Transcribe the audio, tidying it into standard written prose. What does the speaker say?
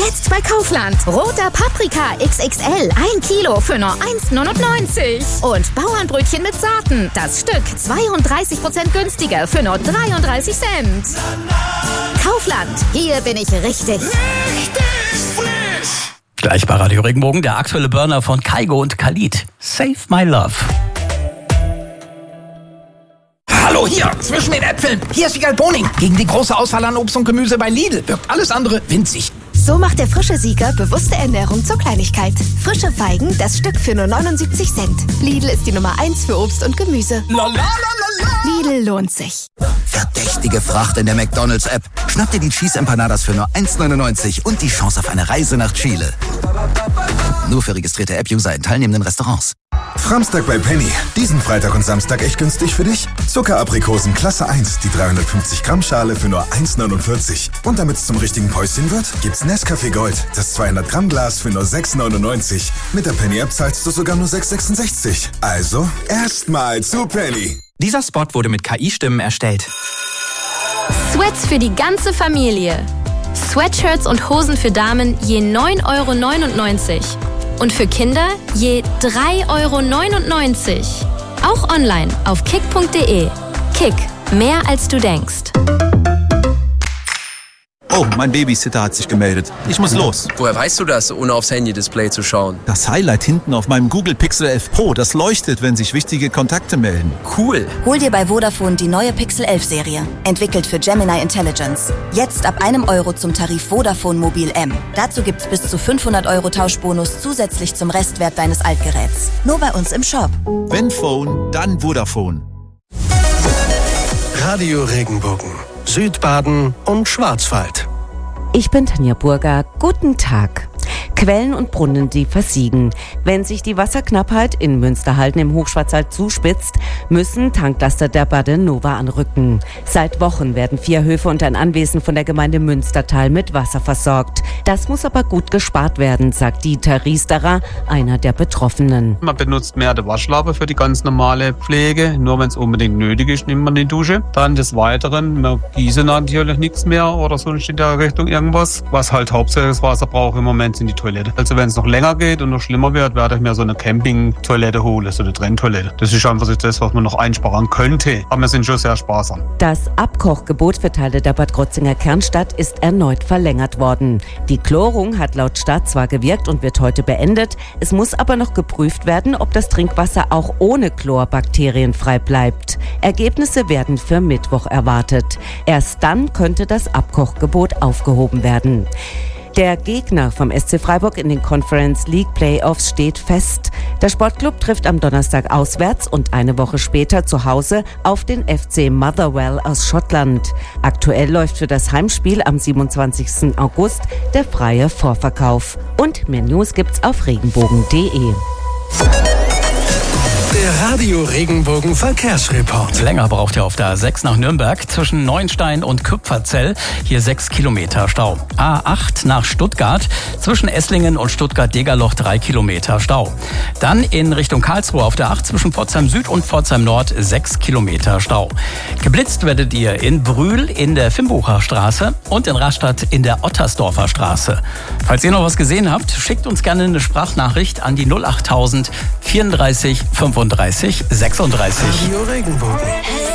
Jetzt bei Kaufland. Roter Paprika XXL. 1 Kilo für nur 1,99. Und Bauernbrötchen mit Saaten. Das Stück 32% günstiger für nur 33 Cent. Kaufland. Hier bin ich richtig. Gleich bei Radio Regenbogen der aktuelle Burner von Kygo und Khalid. Save My Love. Hallo hier, zwischen den Äpfeln. Hier ist Sigal Boning. Gegen die große Auswahl an Obst und Gemüse bei Lidl wirkt alles andere winzig. So macht der frische Sieger bewusste Ernährung zur Kleinigkeit. Frische Feigen, das Stück für nur 79 Cent. Lidl ist die Nummer 1 für Obst und Gemüse. Lidl lohnt sich. Verdächtige Fracht in der McDonald's-App. Schnapp dir die Cheese Empanadas für nur 1,99 und die Chance auf eine Reise nach Chile. Nur für registrierte App-User in teilnehmenden Restaurants. Framstag bei Penny. Diesen Freitag und Samstag echt günstig für dich? Zuckeraprikosen Klasse 1, die 350 Gramm Schale für nur 1,49. Und damit es zum richtigen Päuschen wird, gibt's Nescafé Gold, das 200 Gramm Glas für nur 6,99. Mit der Penny-App zahlst du sogar nur 6,66. Also erstmal zu Penny. Dieser Spot wurde mit KI-Stimmen erstellt. Sweats für die ganze Familie. Sweatshirts und Hosen für Damen je 9,99 € und für Kinder je 3,99 €. Auch online auf kick.de. Kick, mehr als du denkst. Oh, mein Babysitter hat sich gemeldet. Ich muss los. Woher weißt du das, ohne aufs Handy-Display zu schauen? Das Highlight hinten auf meinem Google Pixel 11 Pro, das leuchtet, wenn sich wichtige Kontakte melden. Cool. Hol dir bei Vodafone die neue Pixel 11 Serie. Entwickelt für Gemini Intelligence. Jetzt ab €1 zum Tarif Vodafone Mobil M. Dazu gibt's bis zu 500 € Tauschbonus zusätzlich zum Restwert deines Altgeräts. Nur bei uns im Shop. Wenn Phone, dann Vodafone. Radio Regenbogen. Südbaden und Schwarzwald. Ich bin Tanja Burger. Guten Tag. Quellen und Brunnen, die versiegen. Wenn sich die Wasserknappheit in Münsterhalden im Hochschwarzwald zuspitzt, müssen Tanklaster der Badenova anrücken. Seit Wochen werden 4 Höfe und ein Anwesen von der Gemeinde Münstertal mit Wasser versorgt. Das muss aber gut gespart werden, sagt Dieter Riesterer, einer der Betroffenen. Man benutzt mehr die Waschlappe für die ganz normale Pflege. Nur wenn es unbedingt nötig ist, nimmt man die Dusche. Dann des Weiteren, wir gießen natürlich nichts mehr oder sonst in der Richtung irgendwas. Was halt hauptsächlich das Wasser braucht im Moment sind die Toilette. Also wenn es noch länger geht und noch schlimmer wird, werde ich mir so eine Camping-Toilette holen, so eine Trenntoilette. Das ist einfach das, was man noch einsparen könnte. Aber wir sind schon sehr sparsam. Das Abkochgebot für Teile der Bad Krotzinger Kernstadt ist erneut verlängert worden. Die Chlorung hat laut Stadt zwar gewirkt und wird heute beendet, es muss aber noch geprüft werden, ob das Trinkwasser auch ohne Chlor bakterienfrei bleibt. Ergebnisse werden für Mittwoch erwartet. Erst dann könnte das Abkochgebot aufgehoben werden. Der Gegner vom SC Freiburg in den Conference League Playoffs steht fest. Der Sportclub trifft am Donnerstag auswärts und eine Woche später zu Hause auf den FC Motherwell aus Schottland. Aktuell läuft für das Heimspiel am 27. August der freie Vorverkauf. Und mehr News gibt's auf regenbogen.de. Der Radio Regenbogen Verkehrsreport. Länger braucht ihr auf der A6 nach Nürnberg zwischen Neuenstein und Küpferzell. Hier 6 Kilometer Stau. A8 nach Stuttgart zwischen Esslingen und Stuttgart-Degerloch 3 Kilometer Stau. Dann in Richtung Karlsruhe auf der 8 zwischen Pforzheim Süd und Pforzheim Nord 6 Kilometer Stau. Geblitzt werdet ihr in Brühl in der Fimbucher Straße und in Rastatt in der Ottersdorfer Straße. Falls ihr noch was gesehen habt, schickt uns gerne eine Sprachnachricht an die 08000 34 35 36. Radio Regenbogen.